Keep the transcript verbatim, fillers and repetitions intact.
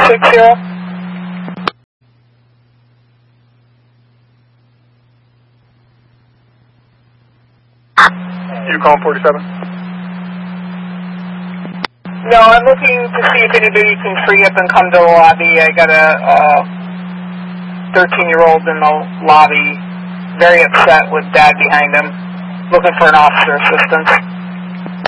six zero. Yukon forty-seven. No, I'm looking to see if anybody can free up and come to the lobby. I got a thirteen-year-old in the lobby, very upset with dad behind him, looking for an officer assistance.